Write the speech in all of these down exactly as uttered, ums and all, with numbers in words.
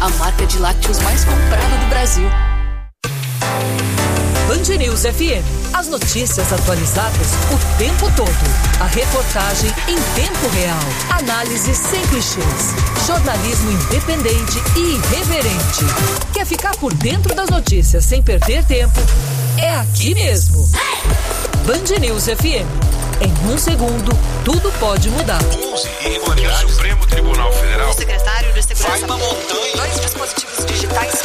a marca de lácteos mais comprada do Brasil. Band News F M. As notícias atualizadas o tempo todo. A reportagem em tempo real. Análise sem clichês. Jornalismo independente e irreverente. Quer ficar por dentro das notícias sem perder tempo? É aqui mesmo. Band News F M. Em um segundo, tudo pode mudar. onze irregularidades. O Supremo Tribunal Federal. O secretário de Segurança. Vai uma montanha. Dois dispositivos digitais.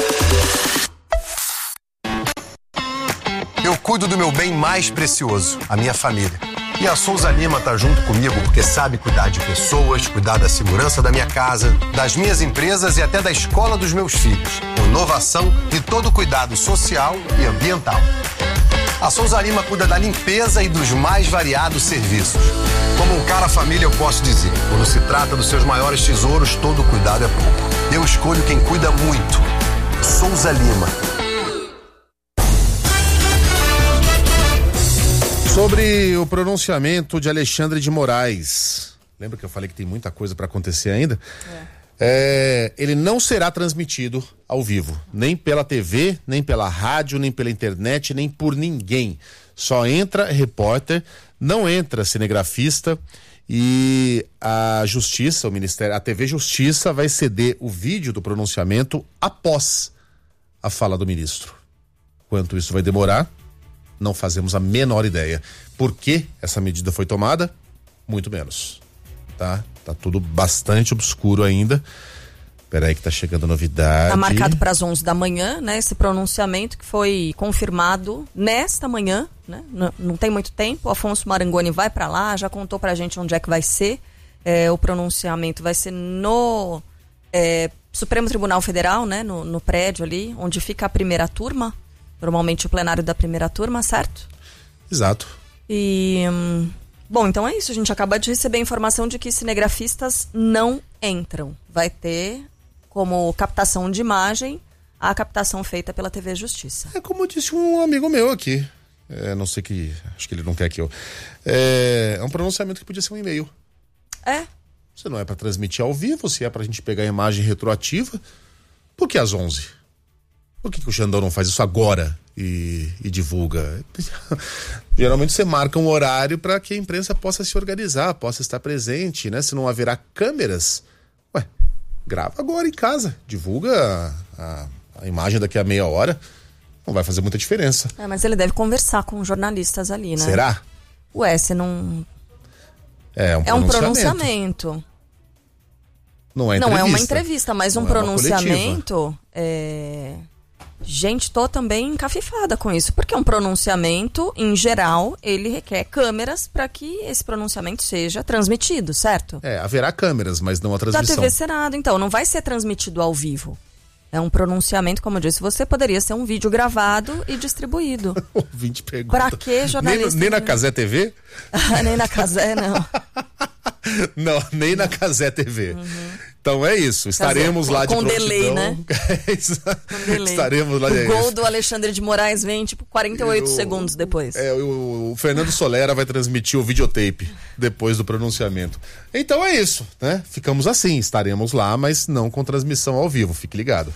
Eu cuido do meu bem mais precioso, a minha família. E a Souza Lima tá junto comigo porque sabe cuidar de pessoas, cuidar da segurança da minha casa, das minhas empresas e até da escola dos meus filhos. Com inovação e todo cuidado social e ambiental. A Souza Lima cuida da limpeza e dos mais variados serviços. Como um cara família, eu posso dizer, quando se trata dos seus maiores tesouros, todo cuidado é pouco. Eu escolho quem cuida muito. Souza Lima. Sobre o pronunciamento de Alexandre de Moraes. Lembra que eu falei que tem muita coisa para acontecer ainda? É. É, ele não será transmitido ao vivo, nem pela T V, nem pela rádio, nem pela internet, nem por ninguém. Só entra repórter, não entra cinegrafista e a Justiça, o Ministério, a T V Justiça vai ceder o vídeo do pronunciamento após a fala do ministro. Quanto isso vai demorar? Não fazemos a menor ideia. Por que essa medida foi tomada? Muito menos. Tá? Tá tudo bastante obscuro ainda. Peraí que tá chegando novidade. Tá marcado para as onze da manhã, né? Esse pronunciamento que foi confirmado nesta manhã, né? Não, não tem muito tempo. O Afonso Marangoni vai para lá, já contou pra gente onde é que vai ser. É, o pronunciamento vai ser no é, Supremo Tribunal Federal, né? No, no prédio ali, onde fica a primeira turma. Normalmente o plenário da primeira turma, certo? Exato. E, hum, bom, então é isso. A gente acaba de receber a informação de que cinegrafistas não entram. Vai ter como captação de imagem a captação feita pela T V Justiça. É como disse um amigo meu aqui. É, não sei que... Acho que ele não quer que eu... É, é um pronunciamento que podia ser um e-mail. É. Se não é para transmitir ao vivo, se é pra gente pegar a imagem retroativa, por que às onze? Por que, que o Xandão não faz isso agora e, e divulga? Geralmente você marca um horário para que a imprensa possa se organizar, possa estar presente, né? Se não haverá câmeras, ué, grava agora em casa, divulga a, a, a imagem daqui a meia hora, não vai fazer muita diferença. É, mas ele deve conversar com jornalistas ali, né? Será? Ué, você não... É um é um pronunciamento. pronunciamento. Não é entrevista. Não é uma entrevista, mas um não pronunciamento... É... Gente, tô também encafifada com isso, porque um pronunciamento, em geral, ele requer câmeras para que esse pronunciamento seja transmitido, certo? É, haverá câmeras, mas não a transmissão. Da T V Senado, então, não vai ser transmitido ao vivo. É um pronunciamento, como eu disse, você poderia ser um vídeo gravado e distribuído. O ouvinte pergunta. Pra que jornalista? Nem, nem na Cazé T V? Nem na Cazé, não. Não, nem na Cazé T V. Uhum. Então é isso, estaremos Cazé, lá de com prontidão. delay, né? Com delay. Estaremos lá. O gol do Alexandre de Moraes vem tipo quarenta e oito o, segundos depois. É, o, o Fernando Solera vai transmitir o videotape depois do pronunciamento. Então é isso, né? Ficamos assim, estaremos lá, mas não com transmissão ao vivo, fique ligado.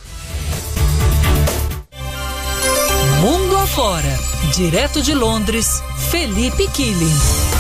Mundo afora, direto de Londres, Felipe Killing.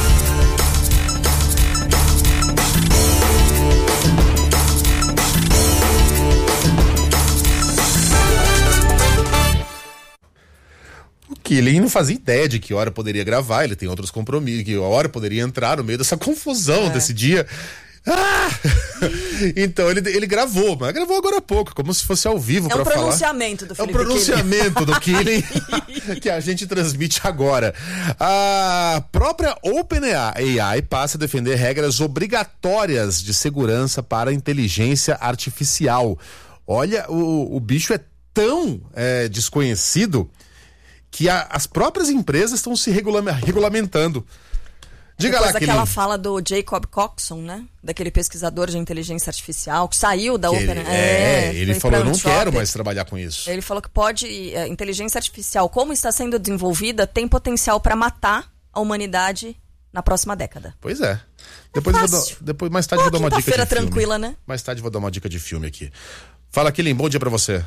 Que ele não fazia ideia de que hora poderia gravar, ele tem outros compromissos, que hora poderia entrar no meio dessa confusão é. desse dia. Ah! Então ele, ele gravou, mas gravou agora há pouco, como se fosse ao vivo para falar. É um pronunciamento do Felipe É um pronunciamento do Killing que a gente transmite agora. A própria OpenAI passa a defender regras obrigatórias de segurança para a inteligência artificial. Olha, o, o bicho é tão é, desconhecido que a, as próprias empresas estão se regula- regulamentando. Diga Depois lá, daquela Killing. fala do Jacob Coxon, né? Daquele pesquisador de inteligência artificial que saiu da que OpenAI. Ele, é, é, ele falou, eu não quero mais trabalhar com isso. Ele falou que pode, a inteligência artificial, como está sendo desenvolvida, tem potencial para matar a humanidade na próxima década. Pois é. Depois, é vou dar, depois mais tarde Pô, vou dar uma dica de filme. tranquila, né? Mais tarde vou dar uma dica de filme aqui. Fala, Kilin, bom dia para você.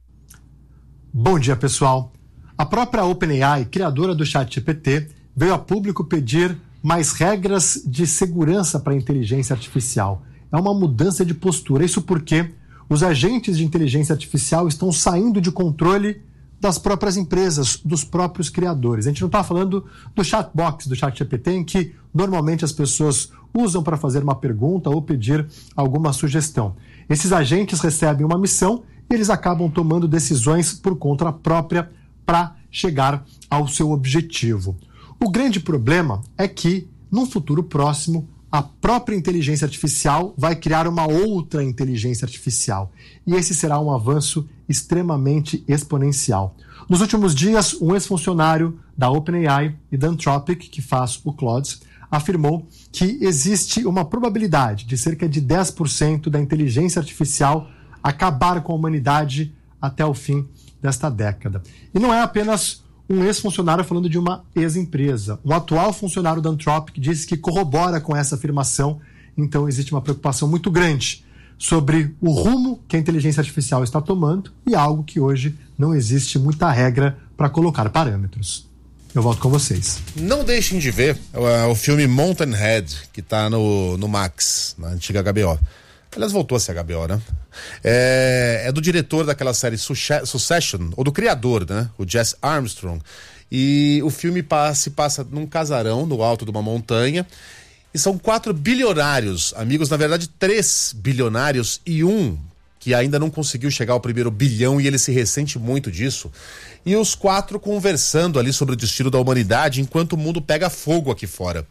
Bom dia, pessoal. A própria OpenAI, criadora do ChatGPT, veio a público pedir mais regras de segurança para a inteligência artificial. É uma mudança de postura. Isso porque os agentes de inteligência artificial estão saindo de controle das próprias empresas, dos próprios criadores. A gente não está falando do chatbox do ChatGPT, em que normalmente as pessoas usam para fazer uma pergunta ou pedir alguma sugestão. Esses agentes recebem uma missão e eles acabam tomando decisões por conta própria para chegar ao seu objetivo. O grande problema é que, num futuro próximo, a própria inteligência artificial vai criar uma outra inteligência artificial. E esse será um avanço extremamente exponencial. Nos últimos dias, um ex-funcionário da OpenAI e da Anthropic, que faz o Claude, afirmou que existe uma probabilidade de cerca de dez por cento da inteligência artificial acabar com a humanidade até o fim desta década. E não é apenas um ex-funcionário falando de uma ex-empresa. Um atual funcionário da Anthropic disse que corrobora com essa afirmação, então existe uma preocupação muito grande sobre o rumo que a inteligência artificial está tomando e algo que hoje não existe muita regra para colocar parâmetros. Eu volto com vocês. Não deixem de ver uh, o filme Mountain Head, que está no, no Max, na antiga H B O. Aliás, voltou a ser H B O, né? É, é do diretor daquela série Succession, ou do criador, né? O Jesse Armstrong. E o filme passa, se passa num casarão no alto de uma montanha. E são quatro bilionários, amigos, na verdade, três bilionários e um que ainda não conseguiu chegar ao primeiro bilhão e ele se ressente muito disso. E os quatro conversando ali sobre o destino da humanidade enquanto o mundo pega fogo aqui fora.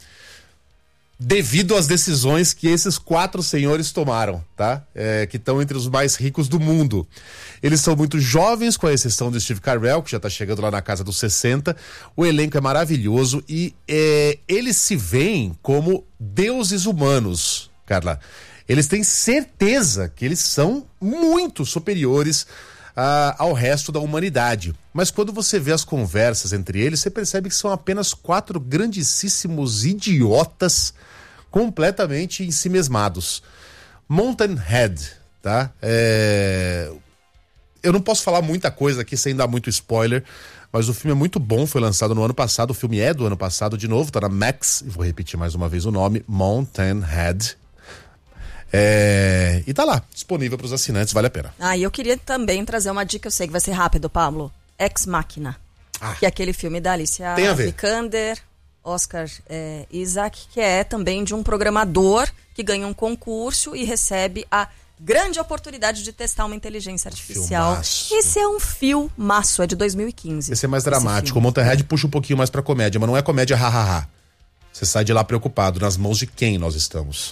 Devido às decisões que esses quatro senhores tomaram, tá? É, que estão entre os mais ricos do mundo. Eles são muito jovens, com a exceção do Steve Carell, que já está chegando lá na casa dos sessenta. O elenco é maravilhoso e é, eles se veem como deuses humanos, Carla. Eles têm certeza que eles são muito superiores uh, ao resto da humanidade. Mas quando você vê as conversas entre eles, você percebe que são apenas quatro grandíssimos idiotas completamente ensimesmados. Mountain Head, tá? É... Eu não posso falar muita coisa aqui sem dar muito spoiler, mas o filme é muito bom, foi lançado no ano passado, o filme é do ano passado de novo, tá na Max, vou repetir mais uma vez o nome, Mountain Head. É... E tá lá, disponível para os assinantes, vale a pena. Ah, e eu queria também trazer uma dica, eu sei que vai ser rápido, Pablo. Ex Machina, ah, que é aquele filme da Alicia Vikander, Oscar é, Isaac, que é também de um programador que ganha um concurso e recebe a grande oportunidade de testar uma inteligência artificial. Filmaço. Esse é um filmaço, é de dois mil e quinze. Esse é mais dramático, o Mountain Head puxa um pouquinho mais pra comédia, mas não é comédia ha-ha-ha. Você sai de lá preocupado, nas mãos de quem nós estamos.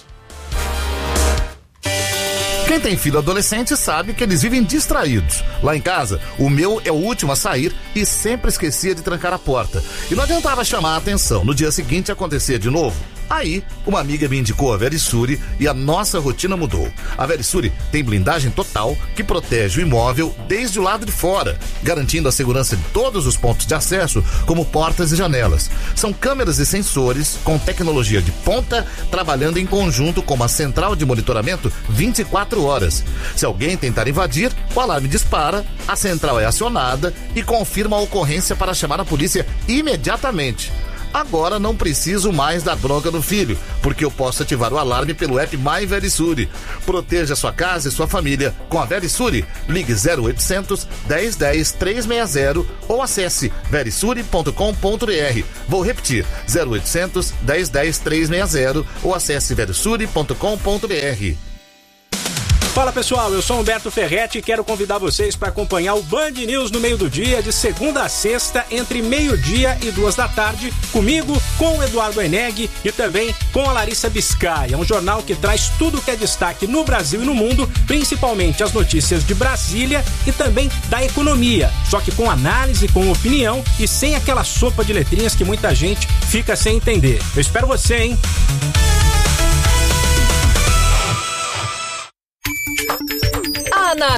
Quem tem filho adolescente sabe que eles vivem distraídos. Lá em casa, o meu é o último a sair e sempre esquecia de trancar a porta. E não adiantava chamar a atenção, no dia seguinte acontecia de novo. Aí, uma amiga me indicou a Verisure e a nossa rotina mudou. A Verisure tem blindagem total que protege o imóvel desde o lado de fora, garantindo a segurança de todos os pontos de acesso, como portas e janelas. São câmeras e sensores com tecnologia de ponta, trabalhando em conjunto com uma central de monitoramento vinte e quatro horas. Se alguém tentar invadir, o alarme dispara, a central é acionada e confirma a ocorrência para chamar a polícia imediatamente. Agora não preciso mais da bronca do filho, porque eu posso ativar o alarme pelo app My Verisure. Proteja sua casa e sua família com a Verisure. Ligue zero oitocentos, dez, dez, trezentos e sessenta ou acesse verisure ponto com ponto br. Vou repetir, zero oitocentos, dez, dez, trezentos e sessenta ou acesse verisure ponto com ponto br. Fala pessoal, eu sou Humberto Ferretti e quero convidar vocês para acompanhar o Band News no meio do dia, de segunda a sexta, entre meio-dia e duas da tarde, comigo, com o Eduardo Eneg e também com a Larissa Biscay. É um jornal que traz tudo que é destaque no Brasil e no mundo, principalmente as notícias de Brasília e também da economia, só que com análise, com opinião e sem aquela sopa de letrinhas que muita gente fica sem entender. Eu espero você, hein? Ana.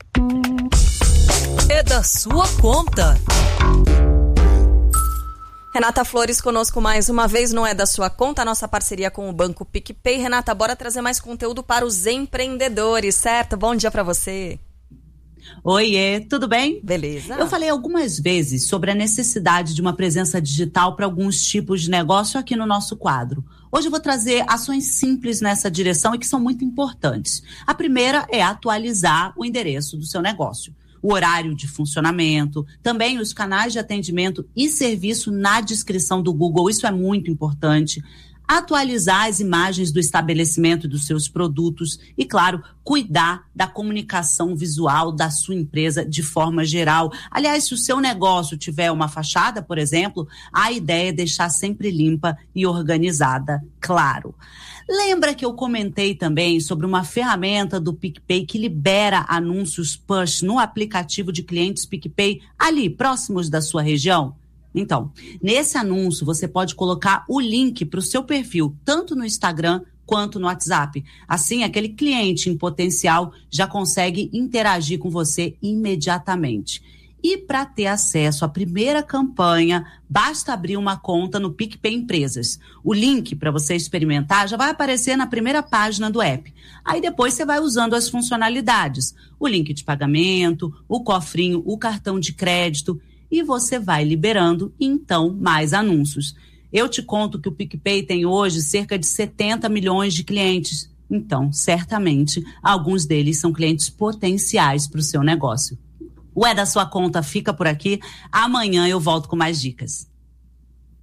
É da sua conta. Renata Flores conosco mais uma vez, não é da sua conta, a nossa parceria com o Banco PicPay. Renata, bora trazer mais conteúdo para os empreendedores, certo? Bom dia para você. Oiê, tudo bem? Beleza. Eu falei algumas vezes sobre a necessidade de uma presença digital para alguns tipos de negócio aqui no nosso quadro. Hoje eu vou trazer ações simples nessa direção e que são muito importantes. A primeira é atualizar o endereço do seu negócio. O horário de funcionamento, também os canais de atendimento e serviço na descrição do Google, isso é muito importante. Atualizar as imagens do estabelecimento e dos seus produtos e, claro, cuidar da comunicação visual da sua empresa de forma geral. Aliás, se o seu negócio tiver uma fachada, por exemplo, a ideia é deixar sempre limpa e organizada, claro. Lembra que eu comentei também sobre uma ferramenta do PicPay que libera anúncios push no aplicativo de clientes PicPay ali próximos da sua região? Então, nesse anúncio você pode colocar o link para o seu perfil, tanto no Instagram quanto no WhatsApp. Assim, aquele cliente em potencial já consegue interagir com você imediatamente. E para ter acesso à primeira campanha, basta abrir uma conta no PicPay Empresas. O link para você experimentar já vai aparecer na primeira página do app. Aí depois você vai usando as funcionalidades, o link de pagamento, o cofrinho, o cartão de crédito, e você vai liberando, então, mais anúncios. Eu te conto que o PicPay tem hoje cerca de setenta milhões de clientes. Então, certamente, alguns deles são clientes potenciais para o seu negócio. O É da Sua Conta fica por aqui. Amanhã eu volto com mais dicas.